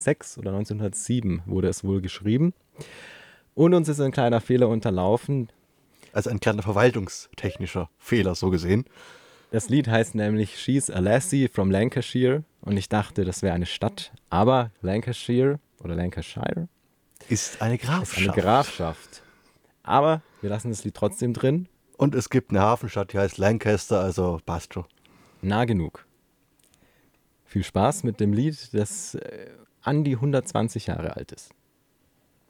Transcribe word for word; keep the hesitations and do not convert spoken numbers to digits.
neunzehnhundertsechs oder neunzehnhundertsieben wurde es wohl geschrieben. Und uns ist ein kleiner Fehler unterlaufen. Also ein kleiner verwaltungstechnischer Fehler, so gesehen. Das Lied heißt nämlich She's a Lassie from Lancashire. Und ich dachte, das wäre eine Stadt. Aber Lancashire oder Lancashire Ist eine Grafschaft. ist eine Grafschaft. Aber wir lassen das Lied trotzdem drin. Und es gibt eine Hafenstadt, die heißt Lancaster, also passt schon. Nah genug. Viel Spaß mit dem Lied, das äh, an die hundertzwanzig Jahre alt ist.